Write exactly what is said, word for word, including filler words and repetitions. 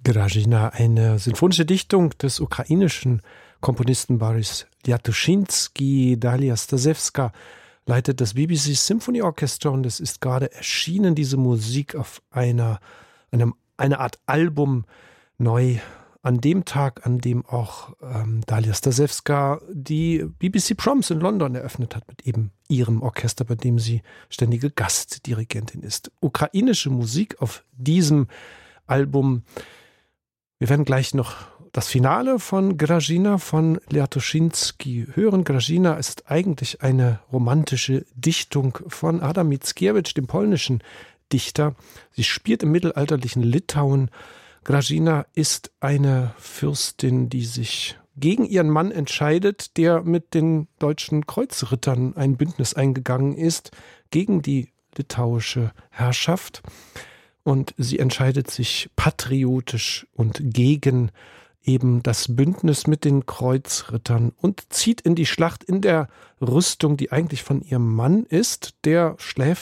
Grażyna, eine sinfonische Dichtung des ukrainischen Komponisten Boris Liatuszynski. Dalia Stasewska leitet das B B C Symphony Orchestra und es ist gerade erschienen, diese Musik auf einer, einem, einer Art Album neu an dem Tag, an dem auch ähm, Dalia Stasewska die B B C Proms in London eröffnet hat mit eben ihrem Orchester, bei dem sie ständige Gastdirigentin ist. Ukrainische Musik auf diesem Album. Wir werden gleich noch das Finale von Grażyna von Liatuszynski hören. Grażyna ist eigentlich eine romantische Dichtung von Adam Mickiewicz, dem polnischen Dichter. Sie spielt im mittelalterlichen Litauen. Grażyna ist eine Fürstin, die sich gegen ihren Mann entscheidet, der mit den deutschen Kreuzrittern ein Bündnis eingegangen ist, gegen die litauische Herrschaft. Und sie entscheidet sich patriotisch und gegen eben das Bündnis mit den Kreuzrittern und zieht in die Schlacht in der Rüstung, die eigentlich von ihrem Mann ist. Der schläft